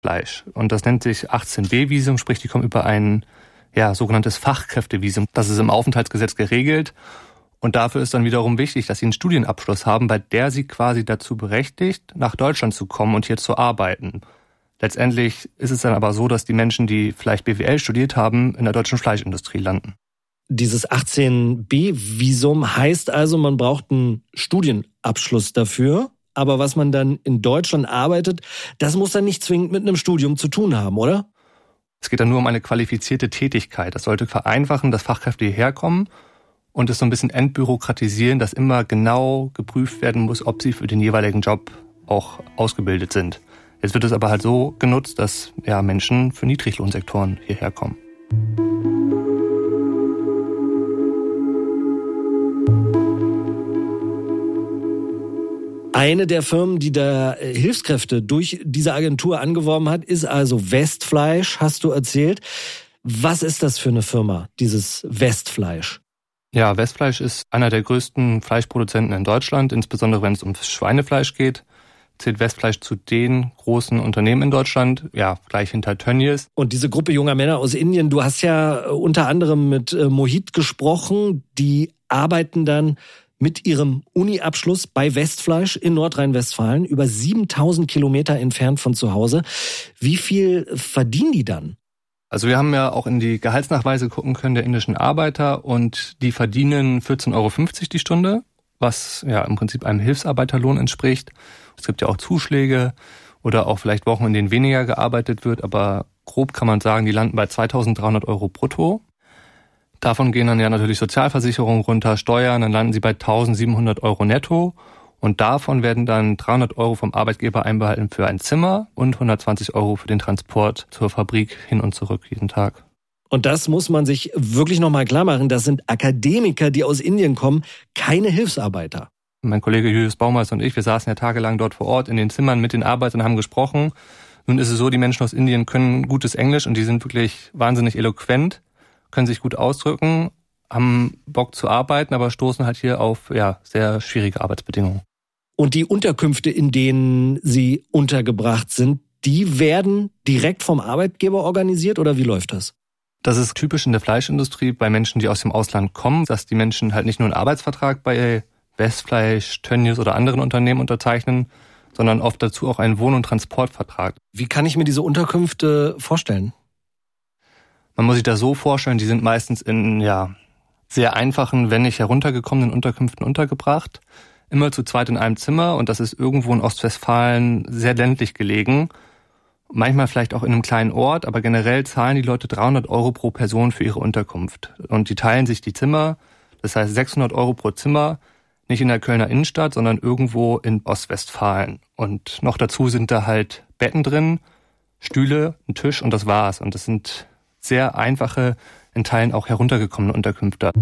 Fleisch. Und das nennt sich 18b-Visum, sprich, die kommen über ein sogenanntes Fachkräftevisum. Das ist im Aufenthaltsgesetz geregelt. Und dafür ist dann wiederum wichtig, dass sie einen Studienabschluss haben, bei der sie quasi dazu berechtigt, nach Deutschland zu kommen und hier zu arbeiten. Letztendlich ist es dann aber so, dass die Menschen, die vielleicht BWL studiert haben, in der deutschen Fleischindustrie landen. Dieses 18b-Visum heißt also, man braucht einen Studienabschluss dafür. Aber was man dann in Deutschland arbeitet, das muss dann nicht zwingend mit einem Studium zu tun haben, oder? Es geht dann nur um eine qualifizierte Tätigkeit. Das sollte vereinfachen, dass Fachkräfte hierher kommen und es so ein bisschen entbürokratisieren, dass immer genau geprüft werden muss, ob sie für den jeweiligen Job auch ausgebildet sind. Jetzt wird es aber halt so genutzt, dass Menschen für Niedriglohnsektoren hierher kommen. Eine der Firmen, die da Hilfskräfte durch diese Agentur angeworben hat, ist also Westfleisch, hast du erzählt. Was ist das für eine Firma, dieses Westfleisch? Ja, Westfleisch ist einer der größten Fleischproduzenten in Deutschland, insbesondere wenn es um Schweinefleisch geht. Zählt Westfleisch zu den großen Unternehmen in Deutschland, gleich hinter Tönnies. Und diese Gruppe junger Männer aus Indien, du hast ja unter anderem mit Mohit gesprochen, die arbeiten dann mit ihrem Uni-Abschluss bei Westfleisch in Nordrhein-Westfalen, über 7.000 Kilometer entfernt von zu Hause. Wie viel verdienen die dann? Also wir haben ja auch in die Gehaltsnachweise gucken können der indischen Arbeiter und die verdienen 14,50 € die Stunde, was im Prinzip einem Hilfsarbeiterlohn entspricht. Es gibt ja auch Zuschläge oder auch vielleicht Wochen, in denen weniger gearbeitet wird, aber grob kann man sagen, die landen bei 2.300 € brutto. Davon gehen dann natürlich Sozialversicherungen runter, Steuern, dann landen sie bei 1.700 € netto. Und davon werden dann 300 € vom Arbeitgeber einbehalten für ein Zimmer und 120 € für den Transport zur Fabrik hin und zurück jeden Tag. Und das muss man sich wirklich nochmal klar machen. Das sind Akademiker, die aus Indien kommen, keine Hilfsarbeiter. Mein Kollege Julius Baumeister und ich, wir saßen ja tagelang dort vor Ort in den Zimmern mit den Arbeitern und haben gesprochen. Nun ist es so, die Menschen aus Indien können gutes Englisch und die sind wirklich wahnsinnig eloquent, können sich gut ausdrücken, haben Bock zu arbeiten, aber stoßen halt hier auf sehr schwierige Arbeitsbedingungen. Und die Unterkünfte, in denen sie untergebracht sind, die werden direkt vom Arbeitgeber organisiert oder wie läuft das? Das ist typisch in der Fleischindustrie bei Menschen, die aus dem Ausland kommen, dass die Menschen halt nicht nur einen Arbeitsvertrag bei Westfleisch, Tönnies oder anderen Unternehmen unterzeichnen, sondern oft dazu auch einen Wohn- und Transportvertrag. Wie kann ich mir diese Unterkünfte vorstellen? Man muss sich das so vorstellen, die sind meistens in sehr einfachen, wenn nicht heruntergekommenen Unterkünften untergebracht. Immer zu zweit in einem Zimmer und das ist irgendwo in Ostwestfalen sehr ländlich gelegen. Manchmal vielleicht auch in einem kleinen Ort, aber generell zahlen die Leute 300 € pro Person für ihre Unterkunft. Und die teilen sich die Zimmer, das heißt 600 € pro Zimmer, nicht in der Kölner Innenstadt, sondern irgendwo in Ostwestfalen. Und noch dazu sind da halt Betten drin, Stühle, ein Tisch und das war's. Und das sind sehr einfache, in Teilen auch heruntergekommene Unterkünfte.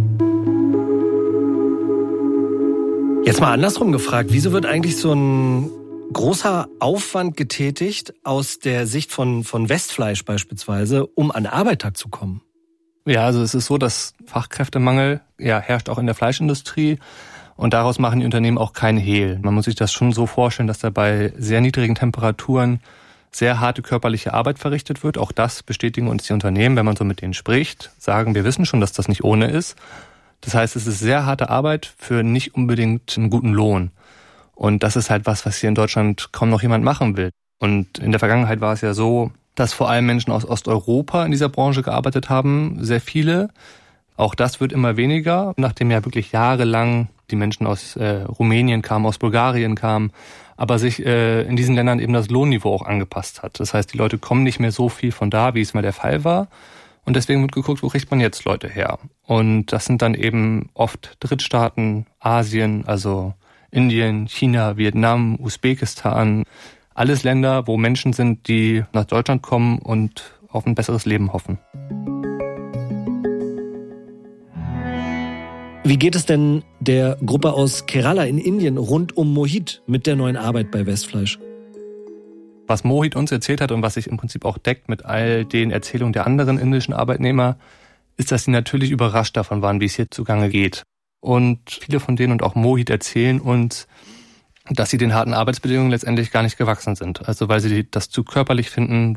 Jetzt mal andersrum gefragt, wieso wird eigentlich so ein großer Aufwand getätigt aus der Sicht von Westfleisch beispielsweise, um an Arbeiter zu kommen? Ja, also es ist so, dass Fachkräftemangel herrscht auch in der Fleischindustrie und daraus machen die Unternehmen auch keinen Hehl. Man muss sich das schon so vorstellen, dass da bei sehr niedrigen Temperaturen sehr harte körperliche Arbeit verrichtet wird. Auch das bestätigen uns die Unternehmen, wenn man so mit denen spricht, sagen, wir wissen schon, dass das nicht ohne ist. Das heißt, es ist sehr harte Arbeit für nicht unbedingt einen guten Lohn. Und das ist halt was hier in Deutschland kaum noch jemand machen will. Und in der Vergangenheit war es ja so, dass vor allem Menschen aus Osteuropa in dieser Branche gearbeitet haben, sehr viele. Auch das wird immer weniger, nachdem ja wirklich jahrelang die Menschen aus Rumänien kamen, aus Bulgarien kamen, aber sich in diesen Ländern eben das Lohnniveau auch angepasst hat. Das heißt, die Leute kommen nicht mehr so viel von da, wie es mal der Fall war. Und deswegen wird geguckt, wo kriegt man jetzt Leute her? Und das sind dann eben oft Drittstaaten, Asien, also Indien, China, Vietnam, Usbekistan. Alles Länder, wo Menschen sind, die nach Deutschland kommen und auf ein besseres Leben hoffen. Wie geht es denn der Gruppe aus Kerala in Indien rund um Mohit mit der neuen Arbeit bei Westfleisch? Was Mohit uns erzählt hat und was sich im Prinzip auch deckt mit all den Erzählungen der anderen indischen Arbeitnehmer, ist, dass sie natürlich überrascht davon waren, wie es hier zugange geht. Und viele von denen und auch Mohit erzählen uns, dass sie den harten Arbeitsbedingungen letztendlich gar nicht gewachsen sind. Also weil sie das zu körperlich finden,